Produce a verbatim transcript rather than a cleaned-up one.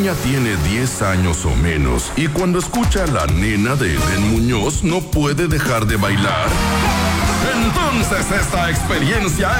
niña tiene diez años o menos y cuando escucha a la nena de Eden Muñoz no puede dejar de bailar, entonces esta experiencia